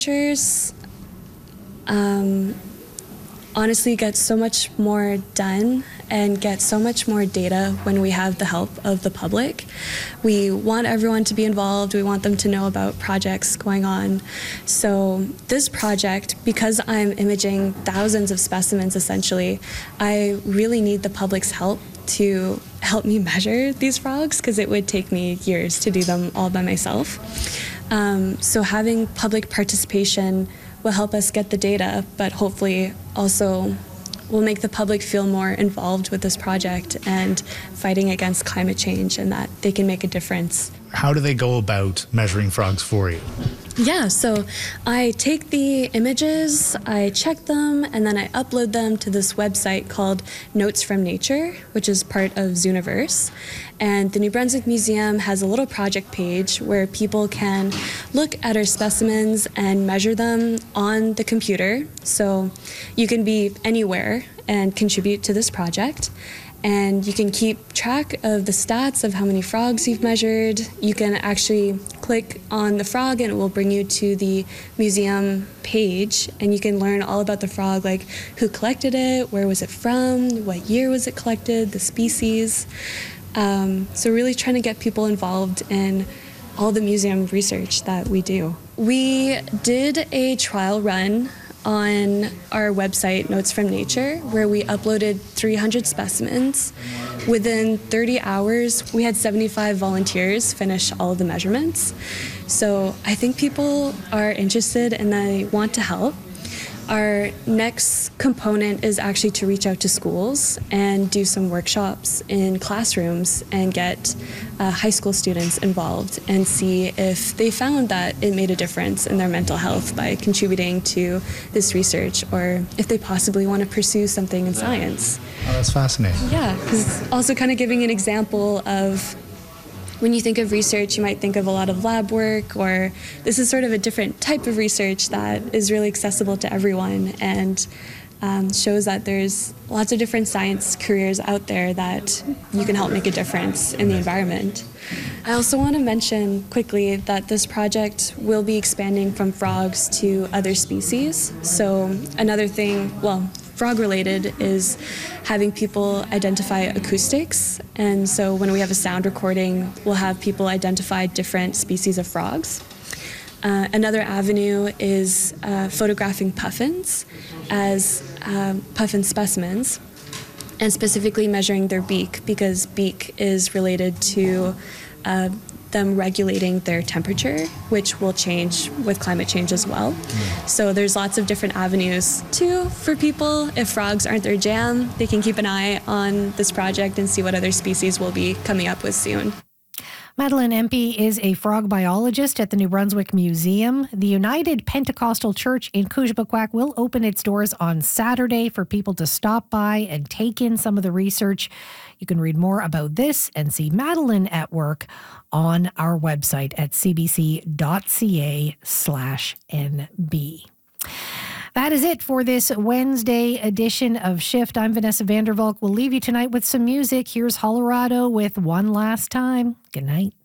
Researchers honestly get so much more done and get so much more data when we have the help of the public. We want everyone to be involved. We want them to know about projects going on. So this project, because I'm imaging thousands of specimens essentially, I really need the public's help to help me measure these frogs because it would take me years to do them all by myself. So having public participation will help us get the data, but hopefully also will make the public feel more involved with this project and fighting against climate change, and that they can make a difference. How do they go about measuring frogs for you? Yeah, so I take the images, I check them, and then I upload them to this website called Notes from Nature, which is part of Zooniverse. And the New Brunswick Museum has a little project page where people can look at our specimens and measure them on the computer. So you can be anywhere and contribute to this project. And you can keep track of the stats of how many frogs you've measured. You can actually click on the frog and it will bring you to the museum page, and you can learn all about the frog, like who collected it, where was it from, what year was it collected, the species. So really trying to get people involved in all the museum research that we do. We did a trial run on our website, Notes from Nature, where we uploaded 300 specimens. Within 30 hours, we had 75 volunteers finish all of the measurements. So I think people are interested and they want to help. Our next component is actually to reach out to schools and do some workshops in classrooms and get high school students involved and see if they found that it made a difference in their mental health by contributing to this research, or if they possibly want to pursue something in science. Oh, that's fascinating. Yeah, because it's also kind of giving an example of when you think of research, you might think of a lot of lab work, or this is sort of a different type of research that is really accessible to everyone and shows that there's lots of different science careers out there that you can help make a difference in the environment. I also want to mention quickly that this project will be expanding from frogs to other species. So another thing, frog-related, is having people identify acoustics. And so when we have a sound recording, we'll have people identify different species of frogs. Another avenue is photographing puffins as puffin specimens, and specifically measuring their beak, because beak is related to them regulating their temperature, which will change with climate change as well. So there's lots of different avenues too for people. If frogs aren't their jam, they can keep an eye on this project and see what other species we'll be coming up with soon. Madeleine Empey is a frog biologist at the New Brunswick Museum. The United Pentecostal Church in Koujibakwak will open its doors on Saturday for people to stop by and take in some of the research. You can read more about this and see Madeleine at work on our website at cbc.ca/nb. That is it for this Wednesday edition of Shift. I'm Vanessa Vandervalk. We'll leave you tonight with some music. Here's Hollerado with One Last Time. Good night.